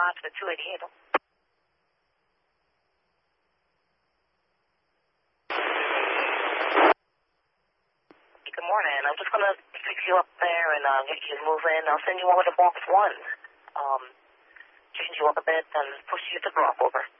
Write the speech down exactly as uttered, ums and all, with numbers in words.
five to the two eighty handle. Good morning. I'm just going to fix you up there and uh, get you moving. I'll send you over to box one. Um, change you up a bit and push you to drop over.